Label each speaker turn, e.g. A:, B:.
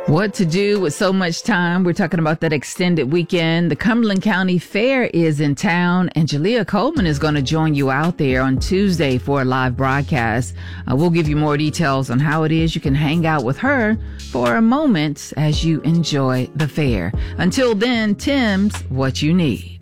A: What to do with so much time? We're talking about that extended weekend. The Cumberland County Fair is in town, and Jalea Coleman is going to join you out there on Tuesday for a live broadcast. We'll give you more details on how it is you can hang out with her for a moment as you enjoy the fair. Until then, Tim's What You Need.